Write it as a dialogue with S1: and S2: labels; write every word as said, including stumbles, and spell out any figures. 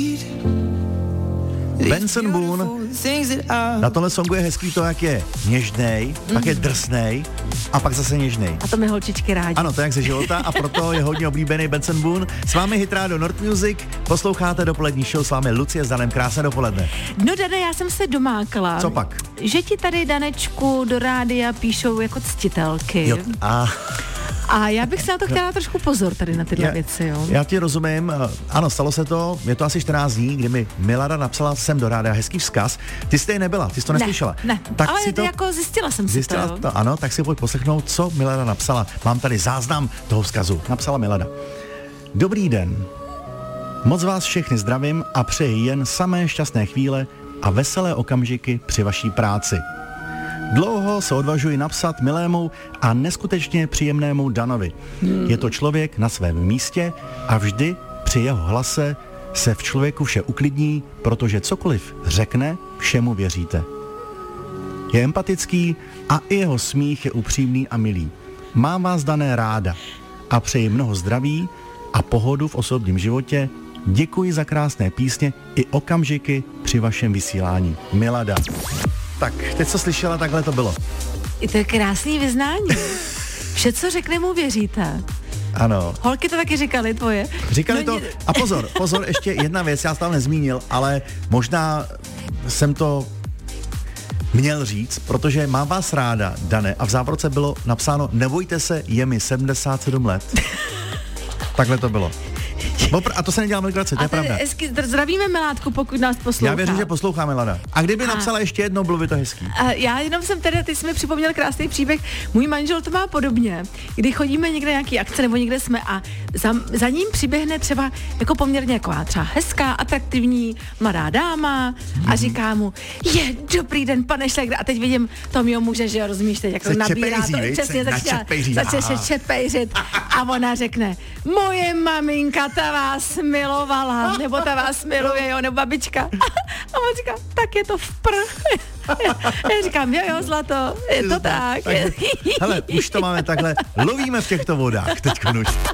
S1: Benson Boone. Na tomhle songu je hezký to, jak je něžnej, mm. pak je drsnej a pak zase něžnej.
S2: A to my holčičky rádi.
S1: Ano, to je jak ze života a proto je hodně oblíbený Benson Boone. S vámi Hit Radio Nord Music, posloucháte dopolední show, s vámi Lucie s Danem, krásné dopoledne.
S2: No Dane, já jsem se domákla.
S1: Co pak?
S2: Že ti tady, Danečku, do rádia píšou jako ctitelky.
S1: Jo, a...
S2: A já bych se na to chtěla trošku pozor tady na tyhle
S1: já,
S2: věci, jo.
S1: Já ti rozumím, ano, stalo se to, je to asi čtrnáct dní, kdy mi Milada napsala sem do rádia hezký vzkaz. Ty jsi tady nebyla, ty jsi to neslyšela.
S2: Ne, ne,
S1: tak
S2: ale
S1: si to,
S2: jako zjistila jsem
S1: zjistila
S2: si to,
S1: to. Ano, tak si pojď poslechnout, co Milada napsala. Mám tady záznam toho vzkazu. Napsala Milada. Dobrý den. Moc vás všechny zdravím a přeji jen samé šťastné chvíle a veselé okamžiky při vaší práci. Dlouho se odvažuji napsat milému a neskutečně příjemnému Danovi. Hmm. Je to člověk na svém místě a vždy při jeho hlase se v člověku vše uklidní, protože cokoliv řekne, všemu věříte. Je empatický a i jeho smích je upřímný a milý. Mám vás, Dané, ráda a přeji mnoho zdraví a pohodu v osobním životě. Děkuji za krásné písně i okamžiky při vašem vysílání. Milada. Tak, teď co slyšela, takhle to bylo.
S2: I to je krásný vyznání. Vše, co řekne, mu věříte.
S1: Ano.
S2: Holky to taky říkali tvoje.
S1: Říkali
S2: no,
S1: to,
S2: ně...
S1: a pozor, pozor, ještě jedna věc, já stále nezmínil, ale možná jsem to měl říct, protože mám vás ráda, Dane, a v závorce bylo napsáno, nebojte se, je mi sedmdesát sedm let. Takhle to bylo. A to se nedělá legraci, to je pravda.
S2: Hezky, zdravíme Miládku, pokud nás poslouchá.
S1: Já věřím, že poslouchá Milada. A kdyby a... napsala ještě jednou, bylo by to hezký.
S2: A já jenom jsem teda, ty jsi mi připomněl krásný příběh. Můj manžel to má podobně. Kdy chodíme někde nějaký akce nebo někde jsme a za, za ním přiběhne třeba jako poměrně jako třeba hezká, atraktivní mladá dáma a říká mu, je dobrý den, pane Šlegr. A teď vidím Tomio muže, že jo, rozumíš, teď jako
S1: se
S2: nabírá
S1: čepejří,
S2: to, přesně začne, začne se čepejřit a ona řekne, moje maminka ta vás milovala, nebo ta vás miluje, jo, nebo babička. A on říká, tak je to v pr. Já říkám, jo, jo, zlato, je to tak.
S1: tak. Hele, už to máme takhle, lovíme v těchto vodách, teďko už.